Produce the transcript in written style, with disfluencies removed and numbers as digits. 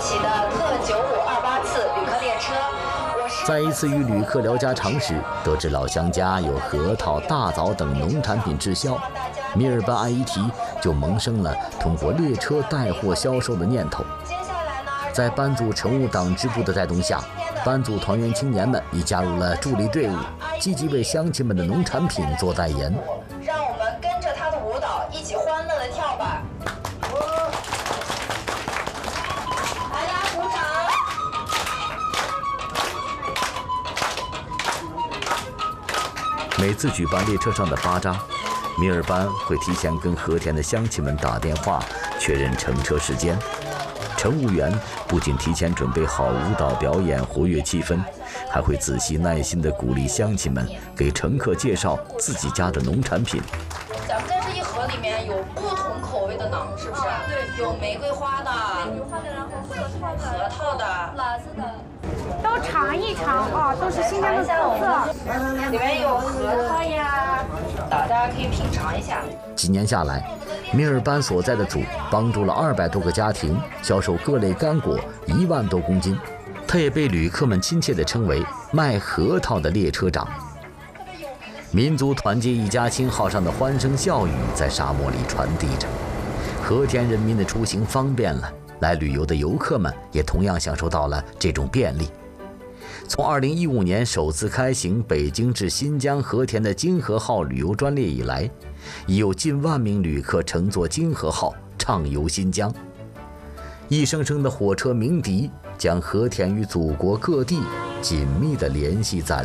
起的特9528次旅客列车。 在一次与旅客聊家常时，得知老乡家有核桃、大枣等农产品滞销，米尔班按一提就萌生了通过列车带货销售的念头。在班组乘务党支部的带动下，班组团员青年们已加入了助力队伍，积极为乡亲们的农产品做代言。 让我们跟着他的舞蹈一起欢乐地跳吧！大家鼓掌！ 每次举办列车上的巴扎，米尔班会提前跟和田的乡亲们打电话确认乘车时间。乘务员不仅提前准备好舞蹈表演活跃气氛，还会仔细耐心地鼓励乡亲们给乘客介绍自己家的农产品。 咱们在这一盒里面有不同口味的馕，是不是？对，有玫瑰花的、然后核桃的、辣子的， 都尝一尝啊，都是新疆的特色。 里面有核桃呀，大家可以品尝一下。 几年下来，米尔班所在的组帮助了200多个家庭销售各类干果1万多公斤，他也被旅客们亲切地称为卖核桃的列车长。民族团结一家亲号上的欢声笑语在沙漠里传递着，和田人民的出行方便了，来旅游的游客们也同样享受到了这种便利。从2015年首次开行北京至新疆和田的金河号旅游专列以来，已有近万名旅客乘坐金河号畅游新疆。一声声的火车鸣笛，将和田与祖国各地紧密地联系在了